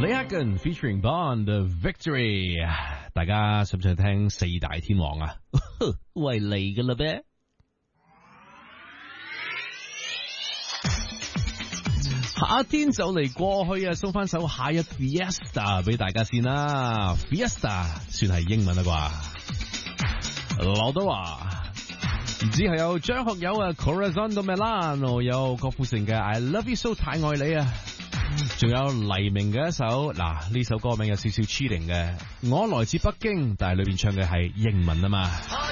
Leagan featuring Bond Victory， 大家想唔想聽四大天王啊？喂嚟㗎啦咩？夏天就嚟過去啊，送翻首夏日 Fiesta 俾大家先啦。Fiesta 算係英文啦啩？劉德華，之後有張學友啊 Corazon do Milano， 有郭富城嘅 I Love You So 太愛你啊，仲有黎明嘅一首嗱，呢首歌名有少少 cheating 嘅，我來自北京，但係裏邊唱嘅係英文啊嘛。